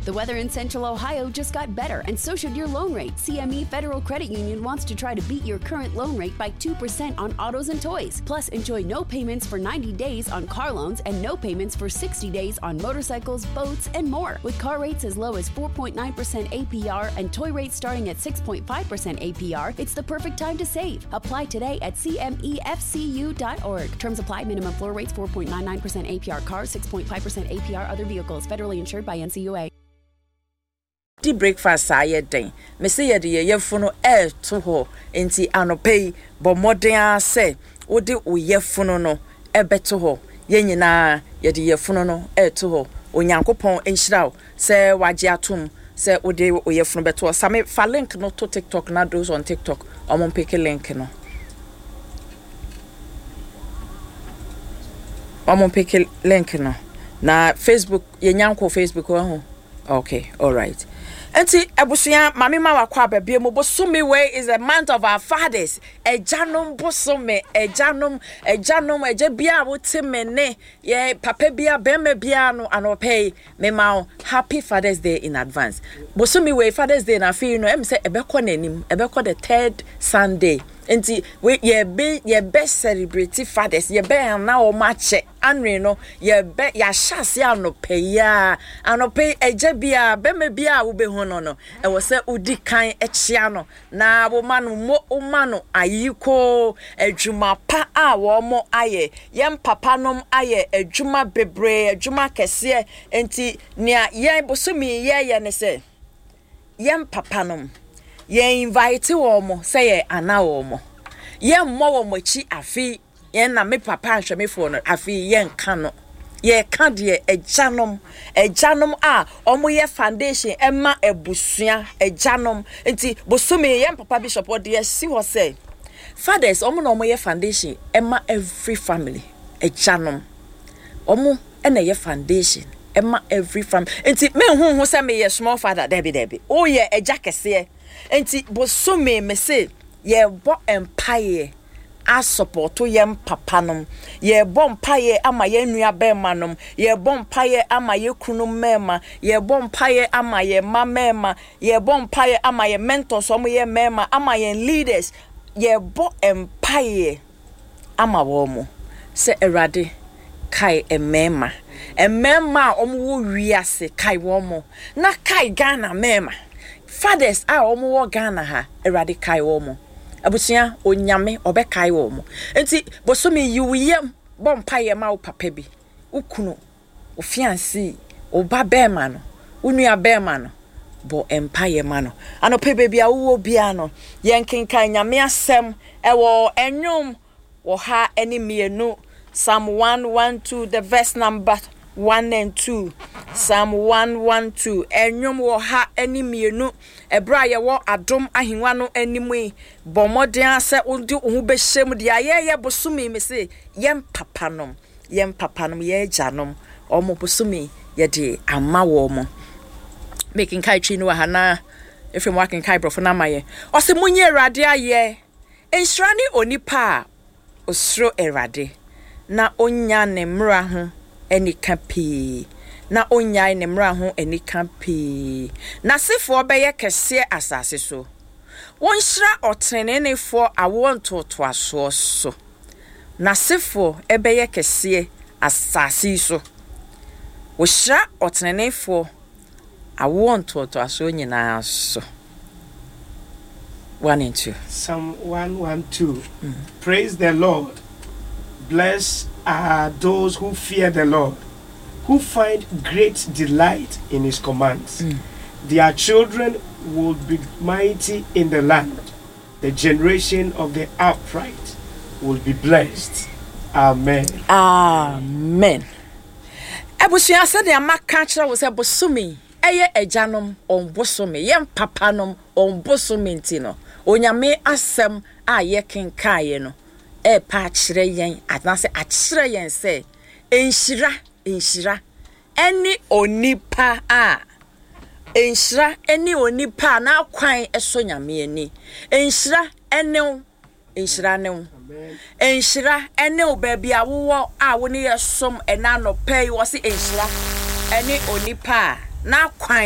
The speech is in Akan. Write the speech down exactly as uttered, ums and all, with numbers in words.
The weather in Central Ohio just got better, and so should your loan rate. C M E Federal Credit Union wants to try to beat your current loan rate by two percent on autos and toys. Plus, enjoy no payments for ninety days on car loans and no payments for sixty days on motorcycles, boats, and more. With car rates as low as four point nine percent A P R and toy rates starting at six point five percent A P R, it's the perfect time to save. Apply today at C M E F C U dot org. Terms apply. Minimum floor rates four point nine nine percent A P R cars, six point five percent A P R other vehicles. Federally insured by N C U A. Di breakfast aye den me say ye de ye funo e to ho enti anopei bo modern say wo de wo ye funo no e beto ho ye nyina ye de ye funo no e to ho onyankopon enhira say waje atom say wo de wo ye funo beto same fa link no to TikTok na those on TikTok omon pick link no omon pick link no na Facebook ye nyanko Facebook ho okay all right. Enti ebusuya mami ma wakwa bebie mo bosome way is a month of our fathers. Ejanom bosome, ejanom, ejanom eje bia wote mene ye papa bia beme bia no anope me ma happy Father's Day in advance. Bosome way Father's Day na fi no em say ebekọ nanim, ebekọ the third Sunday. Enti we ye be ye best celebrate fathers ye be na o mache anwe no ye be ya shase anope ya anope eje bia beme bia wo be ho no no e wo se udi kan echia no na wo manu mo o manu ayiko adwuma pa a wo mo aye yem papa nom aye adwuma bebre adwuma kese enti nia ye bosumi ye ye ne se yem papa nom ye invite wo mo say ye ana wo mo ye mo wo mo chi afi ye na me papa ahwe me fo no afi ye nka no ye ka de ejanom ejanom a omo ye foundation ema ebusua ejanom enti bosome ye papa bishop o de si ho say fathers omo no omo ye foundation ema every family ejanom omo ena ye foundation ema every family enti me hu hu say me ye small father debi debi o ye eja kese enti bosome me say ye bo empire a support yem papanom ye bom paye ama ye nua bemanom ye bom paye ama ye kunu mema ye bom paye ama ye mamema ye bom paye ama ye mentors omo ye mema ama ye leaders ye bo empire ama wo mo se erade kai emema emema omo wo wiase kai wo mo na kai Ghana mema fathers a omo wo Ghana ha erade kai wo mo abusia onyame obekai wo mo enti bosome yiwuyem bompaye ma wo papa bi ukunu o fiancé o ba bema no unua bema no bo empire ma no anope bebi a wo bia no yenkenkan nyame asem ewo enwom wo ha eni mienu Psalm one twelve the verse number one and two Psalm one twelve enwom wo ha eni mienu ebra ye wo adom ahenwa no animu bomoden ase odi ohu behyem de ayeye bosumi me se yem papanom yem papanom ye janom omo bosumi ye de ama wo mo making kai chi no hana if you working kai brofo na maye o se munye erade aye enhirani onipa osro erade na onya ne mra ho eni kapi na onyai ne mra ho eni kampi na sefo beye kese asase so wonhira otrenenefo awonto to aso so na sefo ebeye kese asase so wohira otrenenefo awonto to aso nyina so one and two Psalm one twelve mm. Praise the Lord. Blessed are those who fear the Lord, who find great delight in his commands. Mm. Their children will be mighty in the land. The generation of the upright will be blessed. Amen. Amen. Ebusuya said the makachra was ebosumi. Eye ejanom on bosumi. Yem papanom on bosumi ntino. Onyame asem a ye kenkaye no. E pa chire yen adanse achire yen se enhira enhira eni onipa a enhira eni onipa na kwan eso nyame ani enhira ene enhira ne enhira ene obabi awo a wo ne yesom ena no pay wo se enhira eni onipa na kwan